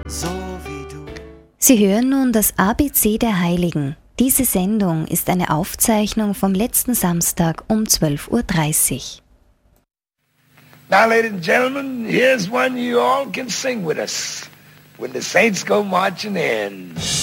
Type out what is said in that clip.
Sie hören nun das ABC der Heiligen. Diese Sendung ist eine Aufzeichnung vom letzten Samstag um 12:30 Uhr. Now, ladies and gentlemen, here's one you all can sing with us when the saints go marching in.